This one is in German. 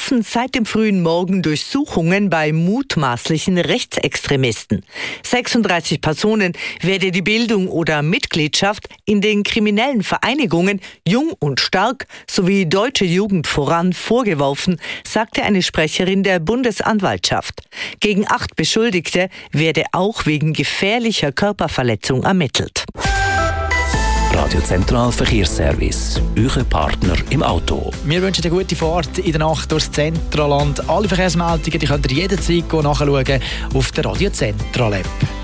laufen seit dem frühen Morgen Durchsuchungen bei mutmaßlichen Rechtsextremisten. 36 Personen werde die Bildung oder Mitgliedschaft in den kriminellen Vereinigungen Jung und Stark sowie Deutsche Jugend voran vorgeworfen, sagte eine Sprecherin der Bundesanwaltschaft. Gegen 8 Beschuldigte werde auch wegen gefährlicher Körperverletzung ermittelt. Radio Zentral Verkehrsservice, Ihr Partner im Auto. Wir wünschen eine gute Fahrt in der Nacht durchs Zentralland. Alle Verkehrsmeldungen die könnt ihr jederzeit nachschauen auf der Radio Zentral App.